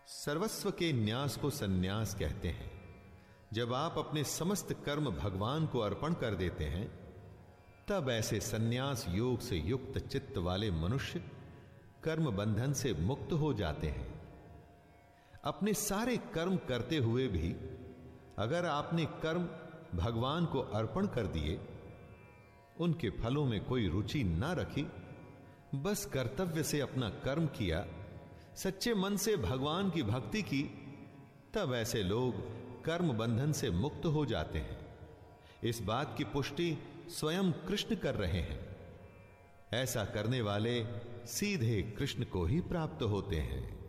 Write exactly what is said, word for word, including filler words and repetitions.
सर्वस्व के न्यास को सन्यास कहते हैं। जब आप अपने समस्त कर्म भगवान को अर्पण कर देते हैं, तब ऐसे सन्यास योग से युक्त चित्त वाले मनुष्य कर्म बंधन से मुक्त हो जाते हैं। अपने सारे कर्म करते हुए भी अगर आपने कर्म भगवान को अर्पण कर दिए, उनके फलों में कोई रुचि ना रखी, बस कर्तव्य से अपना कर्म किया, सच्चे मन से भगवान की भक्ति की, तब ऐसे लोग कर्म बंधन से मुक्त हो जाते हैं। इस बात की पुष्टि स्वयं कृष्ण कर रहे हैं। ऐसा करने वाले सीधे कृष्ण को ही प्राप्त होते हैं।